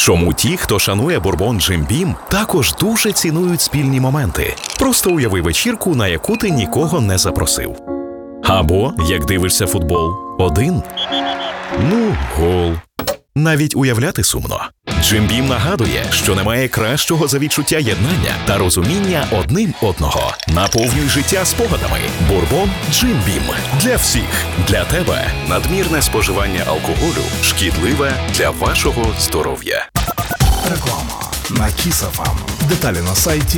Чому ті, хто шанує бурбон Jim Beam, також дуже цінують спільні моменти. Просто уяви вечірку, на яку ти нікого не запросив. Або, як дивишся футбол, один. Гол. Навіть уявляти сумно. Jim Beam нагадує, що немає кращого за відчуття єднання та розуміння одним одного. Наповнюй життя спогадами. Бурбон Jim Beam. Для всіх. Для тебе. Надмірне споживання алкоголю шкідливе для вашого здоров'я. Реклама на Kiss FM. Деталі на сайті